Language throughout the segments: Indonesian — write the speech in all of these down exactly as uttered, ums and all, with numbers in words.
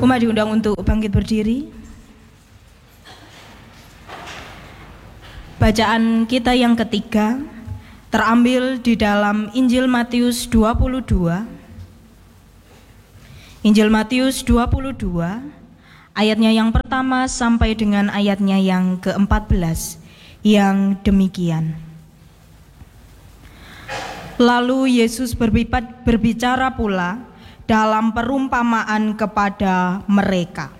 Umat diundang untuk bangkit berdiri. Bacaan kita yang ketiga terambil di dalam Injil Matius dua puluh dua. Injil Matius dua puluh dua, ayatnya yang pertama sampai dengan ayatnya yang keempat belas, yang demikian. Lalu Yesus berbicara pula dalam perumpamaan kepada mereka.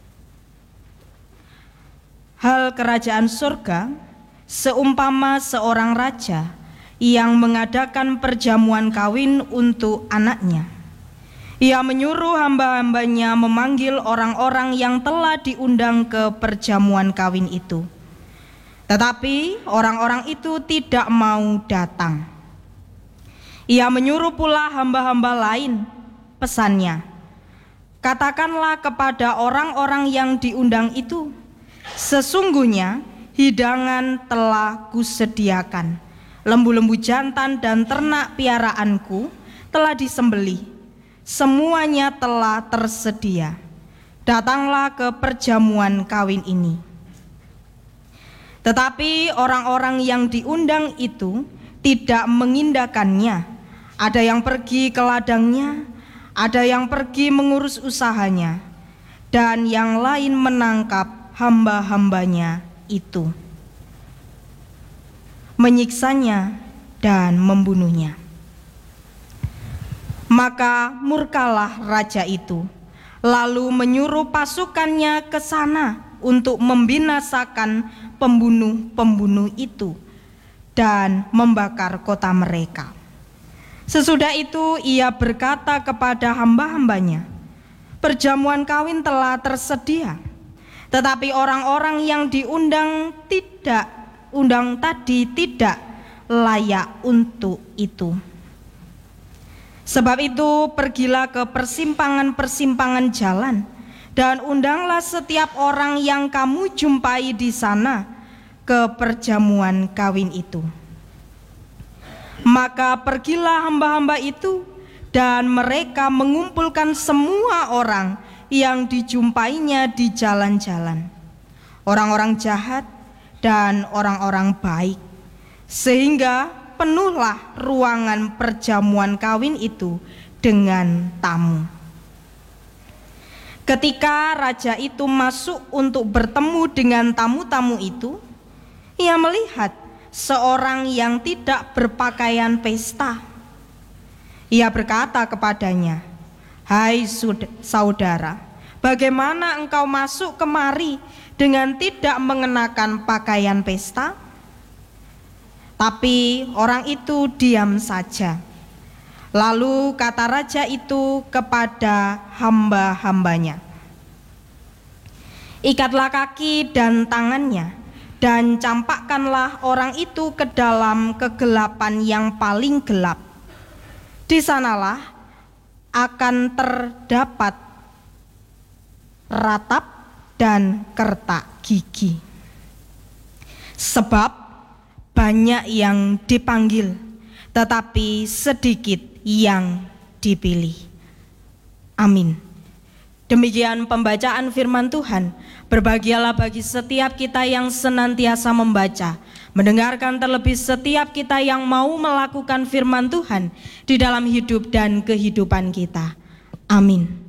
Hal kerajaan surga seumpama seorang raja yang mengadakan perjamuan kawin untuk anaknya. Ia menyuruh hamba-hambanya memanggil orang-orang yang telah diundang ke perjamuan kawin itu. Tetapi orang-orang itu tidak mau datang. Ia menyuruh pula hamba-hamba lain, pesannya, katakanlah kepada orang-orang yang diundang itu, sesungguhnya hidangan telah kusediakan, lembu-lembu jantan dan ternak piaraanku telah disembelih, semuanya telah tersedia. Datanglah ke perjamuan kawin ini. Tetapi orang-orang yang diundang itu tidak mengindahkannya. Ada yang pergi ke ladangnya, ada yang pergi mengurus usahanya, dan yang lain menangkap hamba-hambanya itu, menyiksanya dan membunuhnya. Maka murkalah raja itu, lalu menyuruh pasukannya ke sana untuk membinasakan pembunuh-pembunuh itu dan membakar kota mereka. Sesudah itu ia berkata kepada hamba-hambanya, perjamuan kawin telah tersedia, tetapi orang-orang yang diundang tidak undang tadi tidak layak untuk itu. Sebab itu pergilah ke persimpangan-persimpangan jalan dan undanglah setiap orang yang kamu jumpai di sana ke perjamuan kawin itu. Maka pergilah hamba-hamba itu dan mereka mengumpulkan semua orang yang dijumpainya di jalan-jalan, orang-orang jahat dan orang-orang baik, sehingga penuhlah ruangan perjamuan kawin itu dengan tamu. Ketika raja itu masuk untuk bertemu dengan tamu-tamu itu, ia melihat seorang yang tidak berpakaian pesta. Ia berkata kepadanya, hai saudara, bagaimana engkau masuk kemari dengan tidak mengenakan pakaian pesta? Tapi orang itu diam saja. Lalu kata raja itu kepada hamba-hambanya, ikatlah kaki dan tangannya, dan campakkanlah orang itu ke dalam kegelapan yang paling gelap. Di sanalah akan terdapat ratap dan kertak gigi. Sebab banyak yang dipanggil, tetapi sedikit yang dipilih. Amin. Demikian pembacaan firman Tuhan. Berbahagialah bagi setiap kita yang senantiasa membaca, mendengarkan, terlebih setiap kita yang mau melakukan firman Tuhan di dalam hidup dan kehidupan kita. Amin.